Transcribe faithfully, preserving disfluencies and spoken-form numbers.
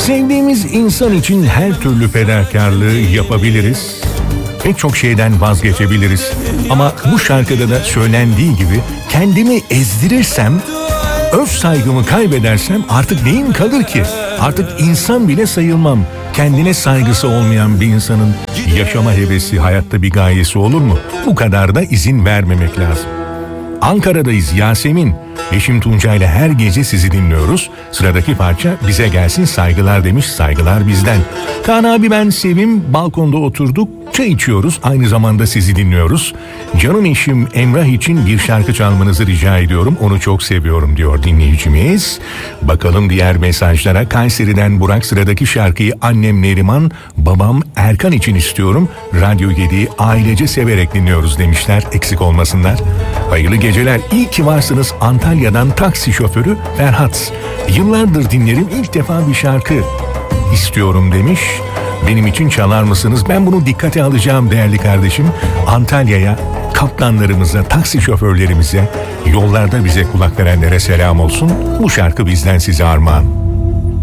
Sevdiğimiz insan için her türlü fedakarlığı yapabiliriz. Pek çok şeyden vazgeçebiliriz. Ama bu şarkıda da söylendiği gibi kendimi ezdirirsem, öz saygımı kaybedersem artık neyim kalır ki? Artık insan bile sayılmam. Kendine saygısı olmayan bir insanın yaşama hevesi, hayatta bir gayesi olur mu? Bu kadar da izin vermemek lazım. Ankara'dayız Yasemin. Eşim Tunca ile her gece sizi dinliyoruz. Sıradaki parça bize gelsin saygılar demiş, saygılar bizden. Kaan abi ben Sevim, balkonda oturduk, çay içiyoruz, aynı zamanda sizi dinliyoruz. Canım eşim Emrah için bir şarkı çalmanızı rica ediyorum, onu çok seviyorum diyor dinleyicimiz. Bakalım diğer mesajlara. Kayseri'den Burak, sıradaki şarkıyı annem Neriman, babam Erkan için istiyorum. Radyo yediyi ailece severek dinliyoruz demişler, eksik olmasınlar. Hayırlı geceler, iyi ki varsınız. Antalya'dan taksi şoförü Ferhat. Yıllardır dinlerim, ilk defa bir şarkı istiyorum demiş. Benim için çalar mısınız? Ben bunu dikkate alacağım değerli kardeşim. Antalya'ya, kaptanlarımıza, taksi şoförlerimize, yollarda bize kulak verenlere selam olsun. Bu şarkı bizden size armağan.